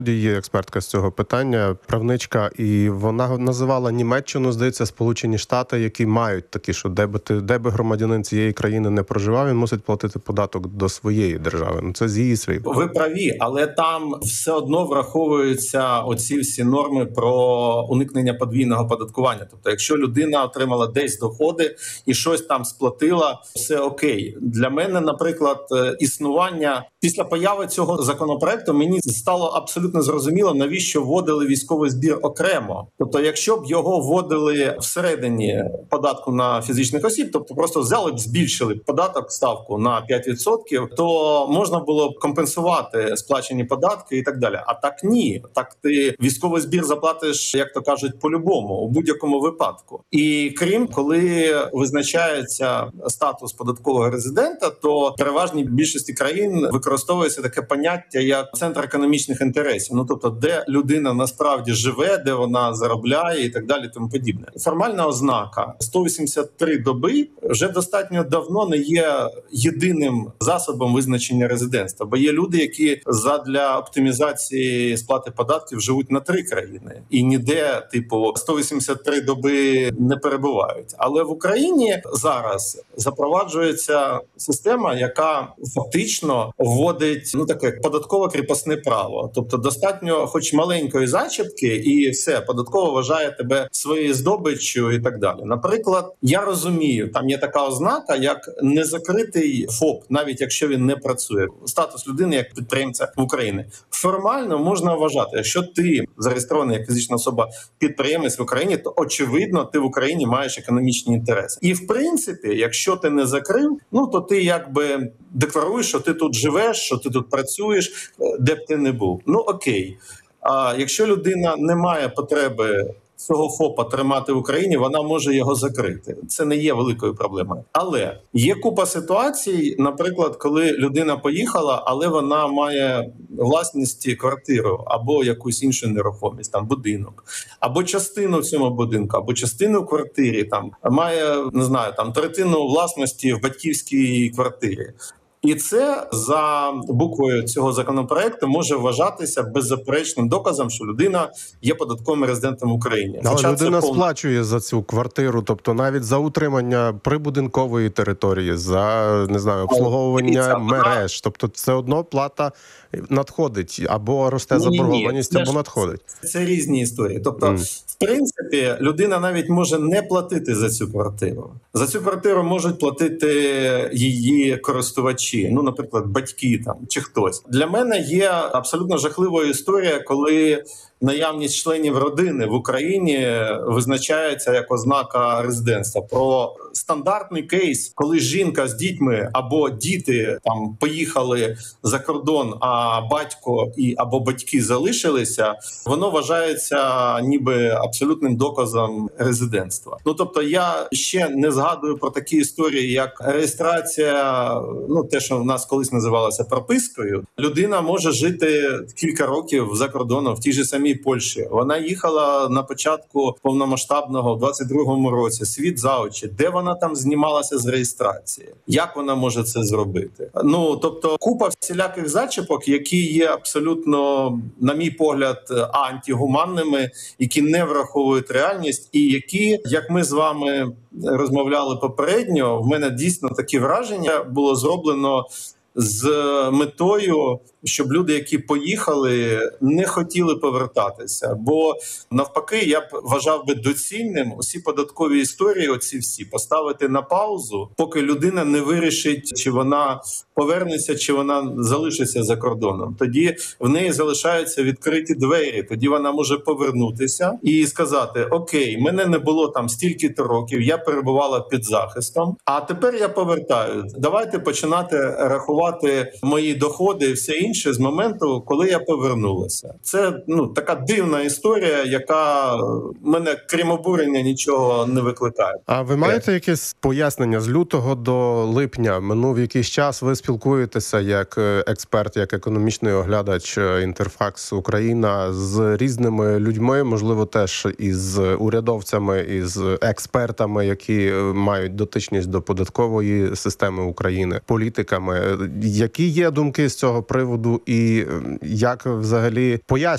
Є експертка з цього питання, правничка, і вона називала Німеччину, здається, Сполучені Штати, які мають такі, що де би громадянин цієї країни не проживав, він мусить платити податок до своєї держави. Ну це з її слів. Ви праві, але там все одно враховуються оці всі норми про уникнення подвійного оподаткування. Тобто, якщо людина отримала десь доходи і щось там сплатила, все окей. Для мене, наприклад, існування після появи цього законопроекту мені стало абсолютно зрозуміло, навіщо вводили військовий збір окремо. Тобто, якщо б його вводили всередині податку на фізичних осіб, тобто просто взяли б, збільшили податок, ставку на 5%, то можна було б компенсувати сплачені податки і так далі. А так ні. Так ти військовий збір заплатиш, як то кажуть, по-любому, у будь-якому випадку. І крім, коли визначається статус податкового резидента, то в переважній більшості країн використовується таке поняття, як центр економічних інтересів. Ну, тобто, де людина насправді живе, де вона заробляє і так далі, тому подібне. Формальна ознака 183 доби вже достатньо давно не є єдиним засобом визначення резидентства, бо є люди, які задля оптимізації сплати податків живуть на 3 країни і ніде, типу, 183 доби не перебувають. Але в Україні зараз запроваджується система, яка фактично вводить таке податкове кріпосне право. Тобто достатньо хоч маленької зачіпки, і все, податково вважає тебе своєю здобиччю і так далі. Наприклад, я розумію, там є така ознака, як незакритий ФОП, навіть якщо він не працює. Статус людини як підприємця в Україні. Формально можна вважати, якщо ти зареєстрований як фізична особа підприємець в Україні, то очевидно ти в Україні маєш економічні інтереси. І в принципі, якщо ти не закрив, то ти якби декларуєш, що ти тут живеш, що ти тут працюєш, де б ти не був. Ну окей. А якщо людина не має потреби цього ФОПа тримати в Україні, вона може його закрити. Це не є великою проблемою. Але є купа ситуацій, наприклад, коли людина поїхала, але вона має власність квартиру або якусь іншу нерухомість, там будинок, або частину в цьому будинку, або частину в квартирі, там має, не знаю, там третину власності в батьківській квартирі. І це за буквою цього законопроекту може вважатися беззаперечним доказом, що людина є податковим резидентом України. Але людина сплачує за цю квартиру, тобто навіть за утримання прибудинкової території, за, не знаю, обслуговування мереж. Тобто все одно плата надходить, або росте заборгованість, або надходить. Це різні історії. Тобто, в принципі, людина навіть може не платити за цю квартиру. За цю квартиру можуть платити її користувачі, наприклад, батьки там чи хтось. Для мене є абсолютно жахливою історія, коли наявність членів родини в Україні визначається як ознака резидентства. Про стандартний кейс, коли жінка з дітьми або діти там поїхали за кордон, а батько або батьки залишилися, воно вважається ніби абсолютним доказом резидентства. Тобто я ще не згадую про такі історії, як реєстрація, те, що в нас колись називалося пропискою. Людина може жити кілька років за кордоном в тій же самій Польщі. Вона їхала на початку повномасштабного в 22-му році, світ за очі. Де вона там знімалася з реєстрації? Як вона може це зробити? Тобто купа всіляких зачіпок, які є абсолютно, на мій погляд, антигуманними, які не враховують реальність і які, як ми з вами розмовляли попередньо, в мене дійсно такі враження було зроблено з метою, щоб люди, які поїхали, не хотіли повертатися. Бо навпаки, я б вважав би доцільним усі податкові історії, оці всі, поставити на паузу, поки людина не вирішить, чи вона повернеться, чи вона залишиться за кордоном. Тоді в неї залишаються відкриті двері. Тоді вона може повернутися і сказати: окей, мене не було там стільки-то років, я перебувала під захистом, а тепер я повертаюсь. Давайте починати рахувати мої доходи і все інше з моменту, коли я повернулася. Це така дивна історія, яка мене, крім обурення, нічого не викликає. А ви маєте якесь пояснення? З лютого до липня минув якийсь час, ви спілкуєтеся як експерт, як економічний оглядач Інтерфакс Україна з різними людьми, можливо, теж із урядовцями, із експертами, які мають дотичність до податкової системи України, політиками. Які є думки з цього приводу і як взагалі пояснюють